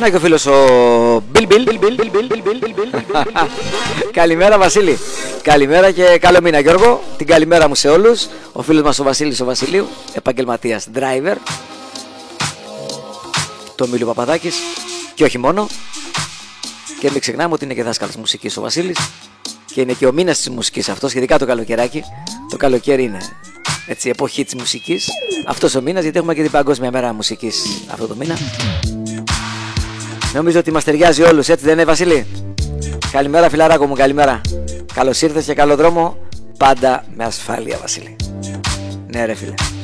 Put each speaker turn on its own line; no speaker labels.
Να και ο φίλος ο Μπιλ. Καλημέρα Βασίλη. Καλημέρα και καλό μήνα Γιώργο. Την καλημέρα μου σε όλους. Ο φίλος μας ο Βασίλης ο Βασιλείου, επαγγελματίας driver. Το Μίλιο Παπαδάκης. Και όχι μόνο. Και μην ξεχνάμε ότι είναι και δάσκαλος μουσικής ο Βασίλης. Και είναι και ο μήνας της μουσικής αυτός, ειδικά το καλοκαιράκι. Το καλοκαίρι είναι έτσι εποχή της μουσικής. Αυτός ο μήνας, γιατί έχουμε και την Παγκόσμια Μέρα Μουσικής αυτό το μήνα. Νομίζω ότι μας ταιριάζει όλους, έτσι δεν είναι Βασίλη? Καλημέρα φιλαράκο μου, καλημέρα. Καλώς ήρθες και καλό δρόμο. Πάντα με ασφάλεια Βασίλη. Ναι ρε φίλε.